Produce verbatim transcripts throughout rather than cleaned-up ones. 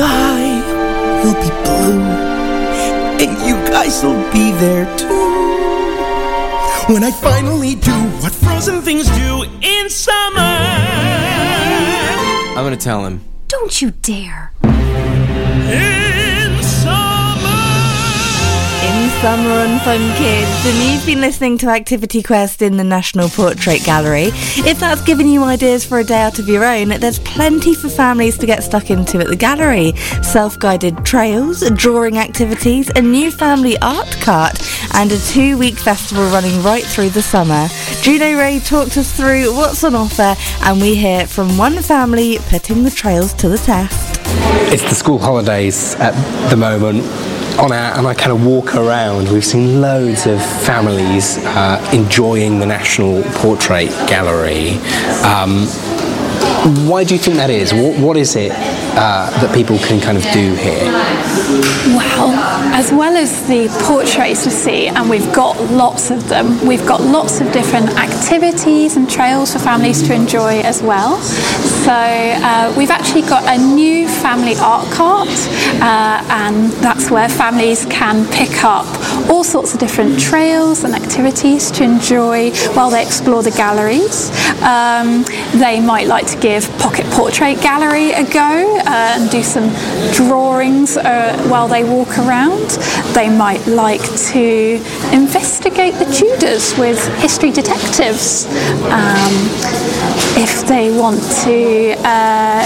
sky will be blue, and you guys will be there too. When I finally do what frozen things do in summer. I'm gonna tell him. Don't you dare. In summer. In Summer on Fun Kids, and you've been listening to Activity Quest in the National Portrait Gallery. If that's given you ideas for a day out of your own, there's plenty for families to get stuck into at the gallery. Self-guided trails, drawing activities, a new family art cart, and a two-week festival running right through the summer. Juno Ray talked us through what's on offer, and we hear from one family putting the trails to the test. It's the school holidays at the moment. On our, and I kind of walk around, we've seen loads of families uh, enjoying the National Portrait Gallery. Um, why do you think that is? What, what is it uh, that people can kind of do here? Well, as well as the portraits to see, and we've got lots of them, we've got lots of different activities and trails for families to enjoy as well. So uh, we've actually got a new family art cart, uh, and that's where families can pick up all sorts of different trails and activities to enjoy while they explore the galleries. Um, they might like to give Pocket Portrait Gallery a go uh, and do some drawings uh, while they walk around. They might like to investigate the Tudors with history detectives. Um, if they want to uh,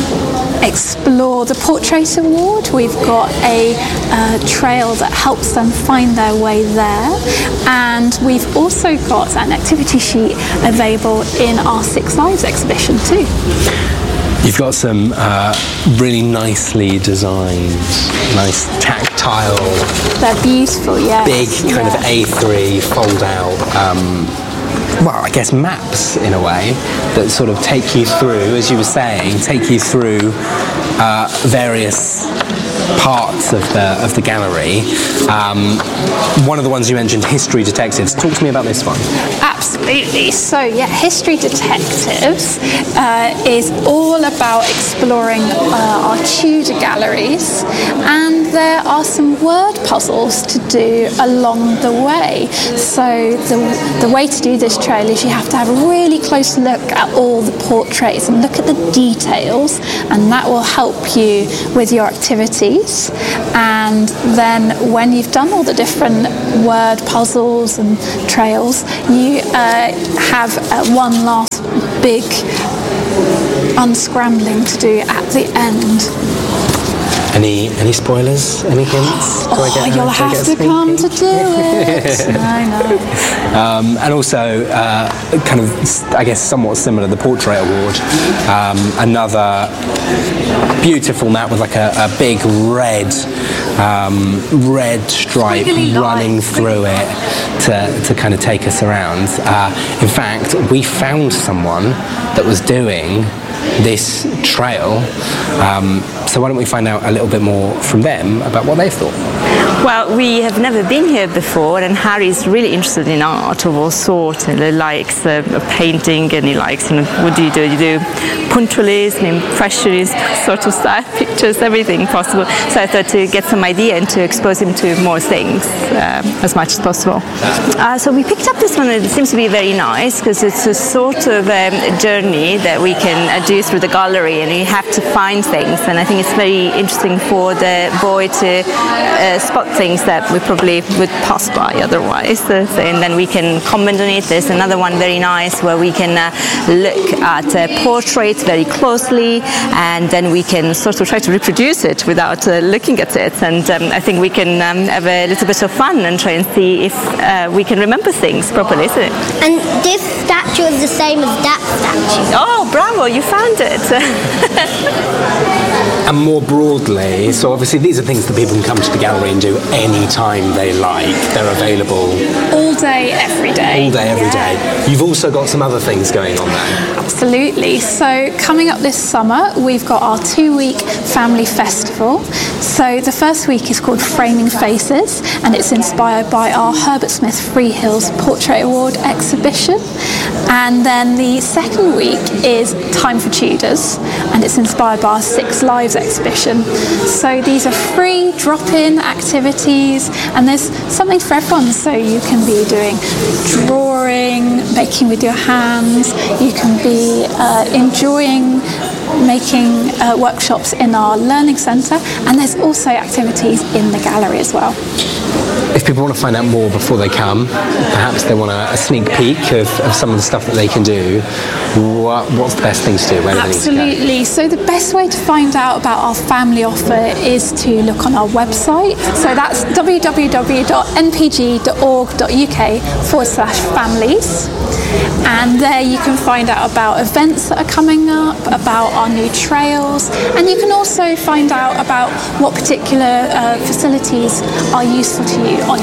explore the Portrait Award, we've got a uh, trail that helps them find their way there, and we've also got an activity sheet available in our Six Lives exhibition too. You've got some uh, really nicely designed, nice tactile, they're beautiful, yeah. Big kind yeah. of A three fold out, um, well, I guess maps in a way that sort of take you through, as you were saying, take you through uh, various parts of the of the gallery. Um, one of the ones you mentioned, History Detectives. Talk to me about this one. Absolutely. So yeah, History Detectives uh, is all about exploring uh, our Tudor galleries, and there are some word puzzles to do along the way. So the the way to do this trail is you have to have a really close look at all the portraits and look at the details, and that will help you with your activities. And then when you've done all the different word puzzles and trails, you uh, have uh, one last big unscrambling to do at the end. Any any spoilers? Any hints? Oh, get, you'll uh, have to come to do it. I know. Um, and also, uh, kind of, I guess, somewhat similar, the Portrait Award. Um, another beautiful map with like a, a big red, um, red stripe running through it to, to kind of take us around. Uh, in fact, we found someone that was doing this trail. Um, so why don't we find out a little bit more from them about what they thought? Well, we have never been here before, and Harry's really interested in art of all sorts. And he likes uh, painting, and he likes, you know, what do you do? You do punctualism, impressionism, sort of style pictures, everything possible. So I thought to get some idea and to expose him to more things uh, as much as possible. Uh, so we picked up this one, and it seems to be very nice because it's a sort of um, journey that we can uh, do through the gallery, and you have to find things. And I think it's very interesting for the boy to uh, spot things that we probably would pass by otherwise, uh, and then we can comment on it. There's another one very nice where we can uh, look at uh, portraits very closely, and then we can sort of try to reproduce it without uh, looking at it. And um, I think we can um, have a little bit of fun and try and see if uh, we can remember things properly, isn't it? And this statue is the same as that statue. Oh, bravo, you found it. And more broadly, so obviously these are things that people can come to the gallery and do any time they like. They're available all day, every day. All day, every yeah. day. You've also got some other things going on there. Absolutely. So coming up this summer, we've got our two-week family festival. So the first week is called Framing Faces, and it's inspired by our Herbert Smith Freehills Portrait Award exhibition. And then the second week is Time for Tudors, and it's inspired by our Six Lives exhibition. So these are free drop-in activities, and there's something for everyone. So you can be doing drawing, making with your hands, you can be uh, enjoying making uh, workshops in our learning centre, and there's also activities in the gallery as well. If people want to find out more before they come, perhaps they want a, a sneak peek of, of some of the stuff that they can do, what, what's the best thing to do? Where do they need to go? Absolutely. So the best way to find out about our family offer is to look on our website. So that's w w w dot n p g dot org dot u k forward slash families. And there you can find out about events that are coming up, about our new trails, and you can also find out about what particular uh, facilities are useful to you on